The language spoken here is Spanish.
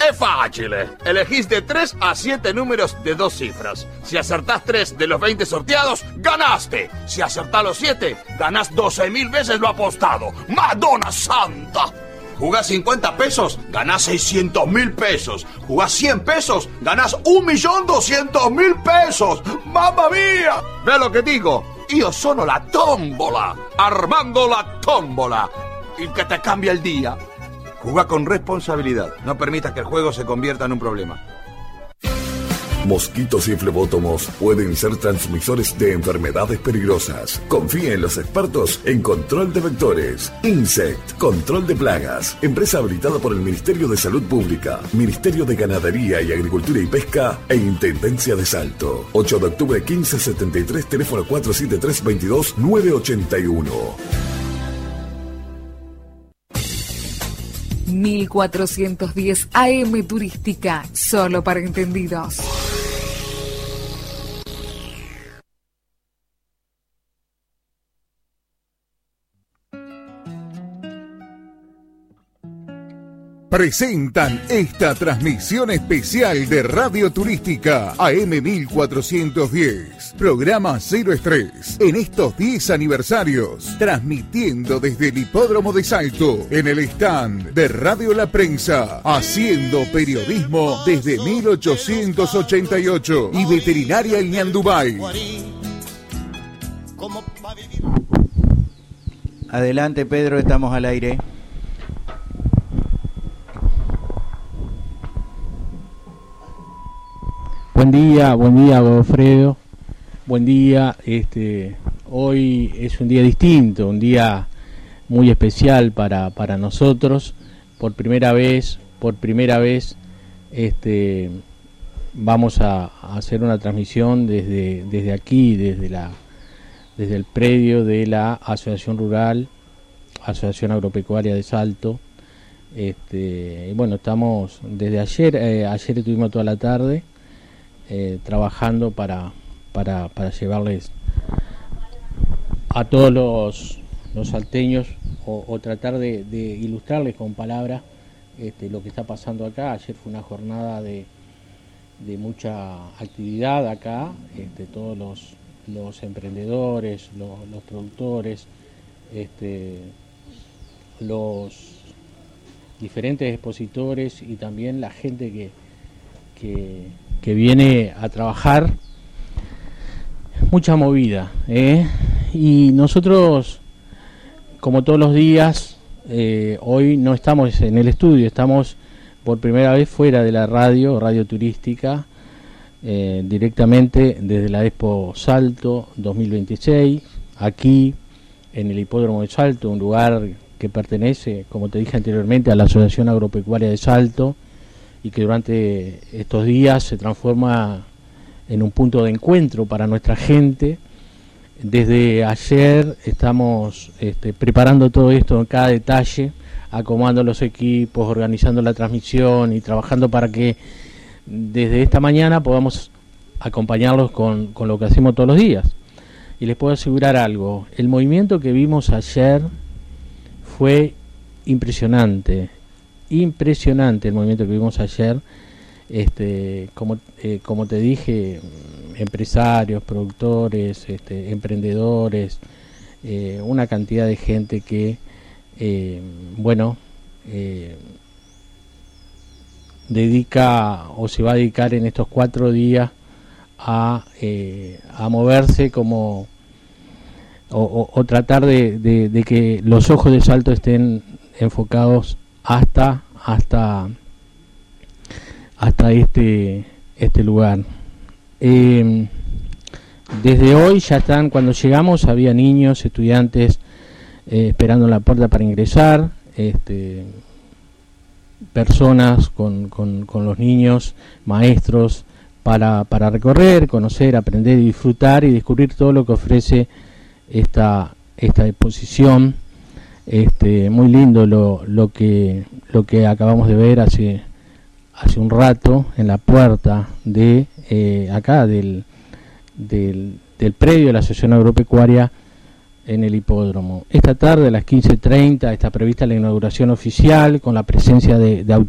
Es fácil. Elegís de 3 a 7 números de 2 cifras. Si acertás 3 de los 20 sorteados, ganaste. Si acertás los 7, ganás 12.000 veces lo apostado. ¡Madonna Santa! Jugás 50 pesos, ganás 600.000 pesos. Jugás 100 pesos, ganás 1.200.000 pesos. ¡Mamma mía! ¿Ves lo que digo? Io sono la tómbola, Armando la tómbola, el que te cambia el día. Jugá con responsabilidad. No permitas que el juego se convierta en un problema. Mosquitos y flebótomos pueden ser transmisores de enfermedades peligrosas. Confía en los expertos en control de vectores. Insect, control de plagas. Empresa habilitada por el Ministerio de Salud Pública, Ministerio de Ganadería y Agricultura y Pesca e Intendencia de Salto. 8 de octubre 1573, teléfono 473-22-981. 1410 AM Turística, solo para entendidos. Presentan esta transmisión especial de Radio Turística AM 1410, programa Cero Estrés, en estos 10 aniversarios, transmitiendo desde el Hipódromo de Salto, en el stand de Radio La Prensa, haciendo periodismo desde 1888 y Veterinaria El Ñandubay. Adelante, Pedro, estamos al aire. Buen día, Godofredo. Buen día. Hoy es un día distinto, un día muy especial para nosotros. Por primera vez, vamos a hacer una transmisión desde aquí, desde el predio de la Asociación Rural, Asociación Agropecuaria de Salto. Bueno, estamos desde ayer estuvimos toda la tarde trabajando para llevarles a todos los salteños o tratar de ilustrarles con palabras lo que está pasando acá. Ayer fue una jornada de mucha actividad acá, todos los emprendedores, los productores, los diferentes expositores y también la gente que viene a trabajar. Mucha movida, y nosotros, como todos los días, hoy no estamos en el estudio, estamos por primera vez fuera de la radio turística, directamente desde la Expo Salto 2026, aquí en el Hipódromo de Salto, un lugar que pertenece, como te dije anteriormente, a la Asociación Agropecuaria de Salto, y que durante estos días se transforma en un punto de encuentro para nuestra gente. Desde ayer estamos preparando todo esto en cada detalle, acomodando los equipos, organizando la transmisión y trabajando para que desde esta mañana podamos acompañarlos con lo que hacemos todos los días. Y les puedo asegurar algo, el movimiento que vimos ayer fue impresionante el movimiento que vimos ayer. Como te dije, empresarios, productores, emprendedores, una cantidad de gente que dedica o se va a dedicar en estos 4 días a moverse como o tratar de que los ojos de Salto estén enfocados hasta este lugar. Desde hoy ya están, cuando llegamos había niños, estudiantes esperando en la puerta para ingresar, personas con los niños, maestros, para recorrer, conocer, aprender y disfrutar y descubrir todo lo que ofrece esta exposición. Muy lindo lo que acabamos de ver hace un rato en la puerta de acá del predio de la Asociación Agropecuaria en el hipódromo. Esta tarde a las 15:30 está prevista la inauguración oficial con la presencia de